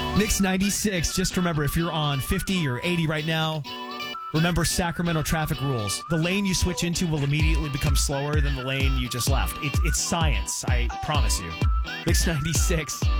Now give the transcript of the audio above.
Mix 96. Just remember, if you're on 50 or 80 right now, remember Sacramento traffic rules. The lane you switch into will immediately become slower than the lane you just left. It's science, I promise you. Mix 96.